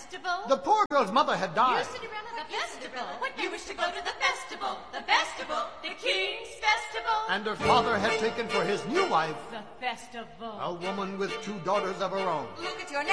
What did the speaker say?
festival? The poor girl's mother had died. You, Cinderella, the festival. What, you wish to go to the festival? The festival? The King's festival? And her father had taken for his new wife The festival. a woman with 2 daughters of her own. Look at your